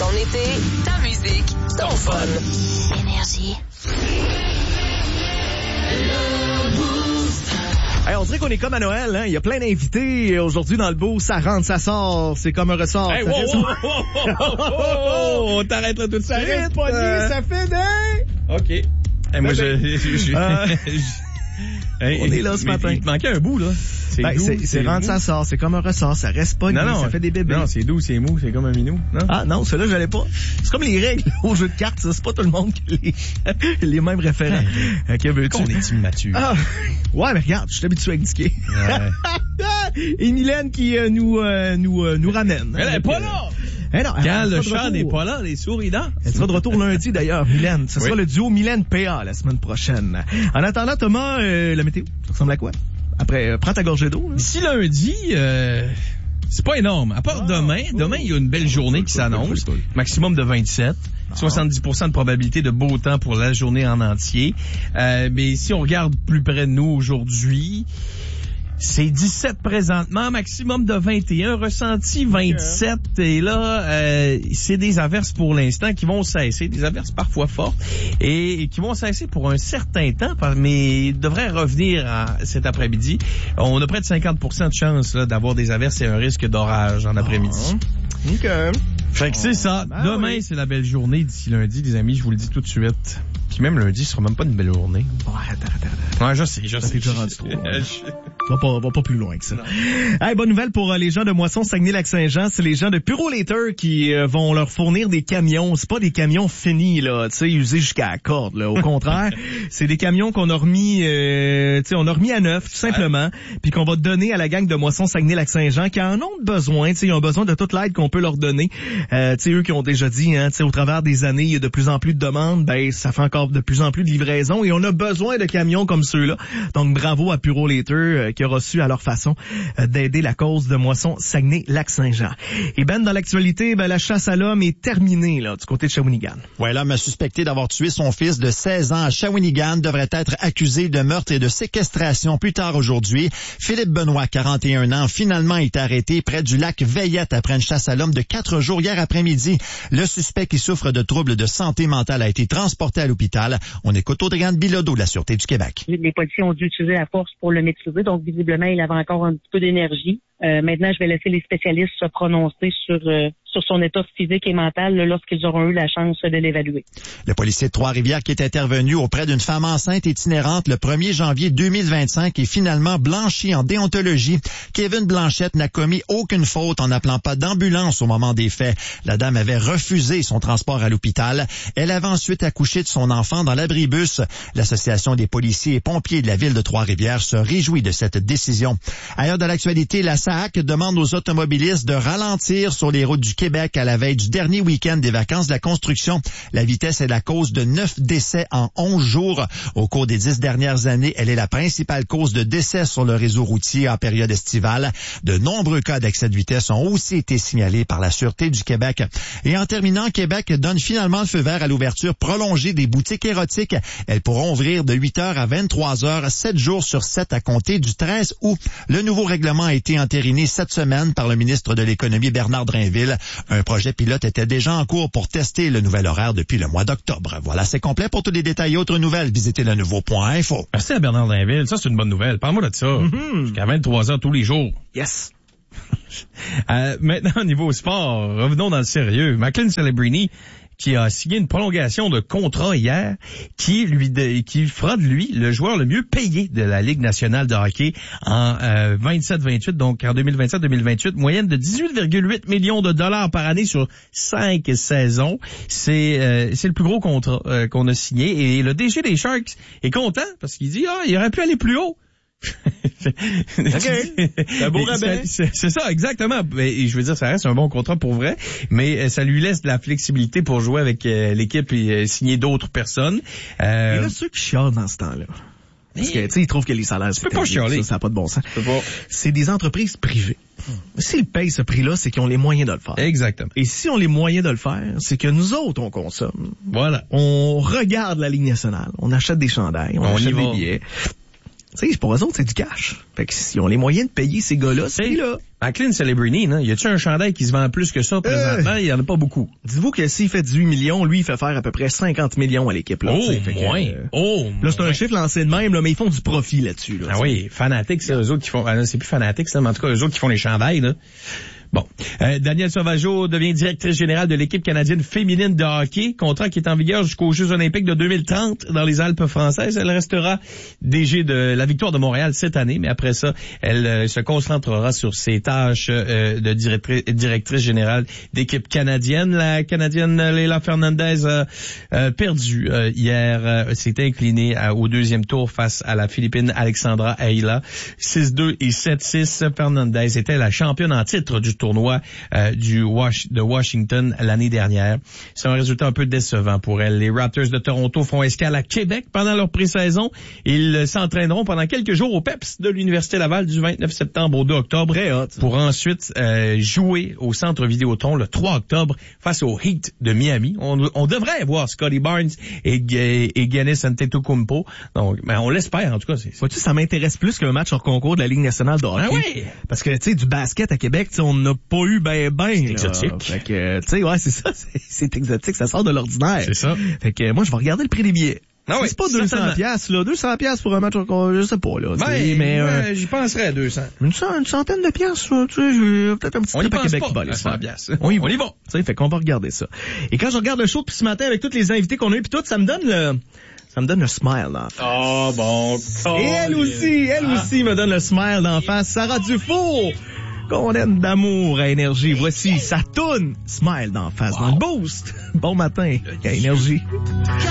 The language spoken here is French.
Ton été, ta musique, ton fun. Énergie. Hey, on dirait qu'on est comme à Noël, hein? Il y a plein d'invités aujourd'hui dans le beau. Ça rentre, ça sort. C'est comme un ressort. Hey, on t'arrête là tout de suite. Ça fait bien. OK. Hey, moi, on est là ce matin. Il te manquait un bout, là. C'est rentre, ça sort. C'est comme un ressort. Ça reste pas. Non, ça fait des bébés. Non, c'est doux, c'est mou. C'est comme un minou. Non? Ah, non, celui-là, je l'avais pas. C'est comme les règles au jeu de cartes. Ça. C'est pas tout le monde qui a les mêmes référents. Que veux-tu? On est immature. Ah, ouais, mais regarde, je suis habitué à indiquer. Ouais. Et Mylène qui nous ramène. Elle est pas là! Eh non, quand le chat n'est pas là, les souris dansent. Elle sera de retour lundi d'ailleurs, Mylène. Ce sera le duo Mylène-PA la semaine prochaine. En attendant, Thomas, la météo, ça ressemble à quoi? Après, prends ta gorgée d'eau. D'ici lundi, c'est pas énorme. À part demain, il y a une belle journée qui s'annonce. Maximum de 27. 70% de probabilité de beau temps pour la journée en entier. Mais si on regarde plus près de nous aujourd'hui, c'est 17 présentement, maximum de 21, ressenti 27. Et là, c'est des averses pour l'instant qui vont cesser, des averses parfois fortes, et qui vont cesser pour un certain temps, mais devraient revenir cet après-midi. On a près de 50% de chance là, d'avoir des averses et un risque d'orage en après-midi. OK. Fait que c'est ça. Demain, c'est la belle journée d'ici lundi, les amis, je vous le dis tout de suite. Puis même lundi, ce sera même pas une belle journée. Ouais, attends. Ouais, je sais. C'est déjà rendu trop. Va pas plus loin que ça. Hey, bonne nouvelle pour les gens de Moisson, Saguenay-Lac-Saint-Jean. C'est les gens de Purolator qui vont leur fournir des camions. C'est pas des camions finis, là, tu sais, usés jusqu'à la corde, là. Au contraire, c'est des camions qu'on a remis, à neuf, tout simplement, puis qu'on va donner à la gang de Moisson, Saguenay-Lac-Saint-Jean qui en ont besoin, tu sais, ils ont besoin de toute l'aide qu'on peut leur donner. Tu sais, eux qui ont déjà dit, hein, tu sais, au travers des années, il y a de plus en plus de demandes, ben, ça fait encore de plus en plus de livraisons et on a besoin de camions comme ceux-là. Donc, bravo à Purolator qui a reçu à leur façon d'aider la cause de Moisson, Saguenay-Lac-Saint-Jean. Et Ben, dans l'actualité, ben, la chasse à l'homme est terminée, là, du côté de Shawinigan. Ouais, l'homme suspecté d'avoir tué son fils de 16 ans à Shawinigan devrait être accusé de meurtre et de séquestration plus tard aujourd'hui. Philippe Benoît, 41 ans, finalement est arrêté près du lac Veillette après une chasse à l'homme de 4 jours hier après-midi. Le suspect qui souffre de troubles de santé mentale a été transporté à l'hôpital. On écoute Audrey-Anne Bilodeau de la Sûreté du Québec. Les policiers ont dû utiliser la force pour le maîtriser, donc visiblement, il avait encore un petit peu d'énergie. Maintenant, je vais laisser les spécialistes se prononcer sur son état physique et mental lorsqu'ils auront eu la chance de l'évaluer. Le policier de Trois-Rivières qui est intervenu auprès d'une femme enceinte itinérante le 1er janvier 2025 est finalement blanchi en déontologie. Kevin Blanchette n'a commis aucune faute en n'appelant pas d'ambulance au moment des faits. La dame avait refusé son transport à l'hôpital. Elle avait ensuite accouché de son enfant dans l'abribus. L'Association des policiers et pompiers de la ville de Trois-Rivières se réjouit de cette décision. Ailleurs de l'actualité, la SAAC demande aux automobilistes de ralentir sur les routes du Québec à la veille du dernier week-end des vacances de la construction. La vitesse est la cause de 9 décès en 11 jours. Au cours des 10 dernières années, elle est la principale cause de décès sur le réseau routier en période estivale. De nombreux cas d'excès de vitesse ont aussi été signalés par la Sûreté du Québec. Et en terminant, Québec donne finalement le feu vert à l'ouverture prolongée des boutiques érotiques. Elles pourront ouvrir de 8h à 23h, 7 jours sur 7 à compter du 13 août. Le nouveau règlement a été entériné cette semaine par le ministre de l'Économie Bernard Drinville. Un projet pilote était déjà en cours pour tester le nouvel horaire depuis le mois d'octobre. Voilà, c'est complet. Pour tous les détails et autres nouvelles, visitez le nouveau.info. Merci à Bernard Drinville. Ça, c'est une bonne nouvelle. Parle-moi de ça. Jusqu'à 23h tous les jours. Yes. Maintenant, au niveau sport, revenons dans le sérieux. McLean Celebrini, qui a signé une prolongation de contrat hier, qui fera de lui le joueur le mieux payé de la Ligue nationale de hockey en 27-28, donc en 2027-2028, moyenne de 18,8 millions de dollars par année sur 5 saisons. C'est le plus gros contrat qu'on a signé, et le DG des Sharks est content parce qu'il dit il aurait pu aller plus haut. OK. C'est un beau rabais. C'est ça, exactement. Et je veux dire, ça reste un bon contrat pour vrai, mais ça lui laisse de la flexibilité pour jouer avec l'équipe et signer d'autres personnes. Il y a ceux qui chialent dans ce temps-là. Parce que, tu sais, ils trouvent que les salaires, c'est pas chialer. Ça n'a pas de bon sens. C'est des entreprises privées. S'ils payent ce prix-là, c'est qu'ils ont les moyens de le faire. Exactement. Et si on a les moyens de le faire, c'est que nous autres, on consomme. Voilà. On regarde la Ligue nationale. On achète des chandails. On achète des billets. Tu sais, pour eux autres, c'est du cash. Fait que s'ils ont les moyens de payer ces gars-là, c'est là. À Clean Celebrini, hein, y a-tu un chandail qui se vend plus que ça présentement? Il y en a pas beaucoup. Dites-vous que s'il fait 18 millions, lui, il fait faire à peu près 50 millions à l'équipe. Là, là, c'est un chiffre lancé de même, là, mais ils font du profit là-dessus. Là, oui, Fanatics, c'est eux autres qui font... c'est plus Fanatics, mais en tout cas, eux autres qui font les chandails. Là. Bon. Danielle Sauvageau devient directrice générale de l'équipe canadienne féminine de hockey, contrat qui est en vigueur jusqu'aux Jeux olympiques de 2030 dans les Alpes françaises. Elle restera DG de la Victoire de Montréal cette année, mais après ça, elle se concentrera sur ses tâches de directrice générale d'équipe canadienne. La Canadienne Leila Fernandez a perdu hier, s'est inclinée au deuxième tour face à la Philippine Alexandra Ayla. 6-2 et 7-6. Fernandez était la championne en titre du tournoi de Washington l'année dernière. C'est un résultat un peu décevant pour elle. Les Raptors de Toronto font escale à Québec pendant leur pré-saison. Ils s'entraîneront pendant quelques jours au PEPS de l'Université Laval du 29 septembre au 2 octobre pour ensuite jouer au Centre Vidéotron le 3 octobre face au Heat de Miami. On devrait voir Scotty Barnes et Giannis Antetokounmpo. Donc, ben, on l'espère en tout cas. Vois-tu, ça m'intéresse plus qu'un match hors concours de la Ligue nationale de hockey. Ah oui! Parce que, tu sais, du basket à Québec, on n'a pas eu ben. C'est exotique. Fait que, tu sais, ouais, c'est ça. C'est exotique, ça sort de l'ordinaire. C'est ça. Fait que, moi, je vais regarder le prix des billets. Ah oui, c'est pas 200 piastres, là. 200 piastres pour un match, je sais pas, là. Mais j'y penserais à 200. Une centaine de piastres, là, tu sais, j'ai peut-être un petit trip à Québec qui va aller se faire. On y va. Tu sais, fait qu'on va regarder ça. Et quand je regarde le show depuis ce matin avec tous les invités qu'on a eu puis tout, ça me donne le smile d'en face. Ah, bon. Et elle aussi me donne le smile d'en face. Sarah Dufour, qu'on aime d'amour à Énergie. Voici sa toune Smile d'en face dans le boost. Bon matin à Énergie.